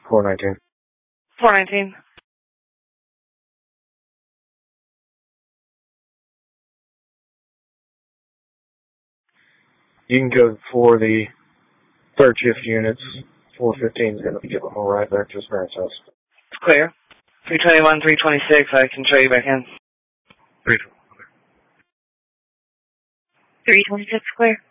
419. 419. You can go for the third shift units. 415 is going to be giving them a ride back to his parents' house. It's clear. 321, 326, I can show you back in. 326. 326 clear.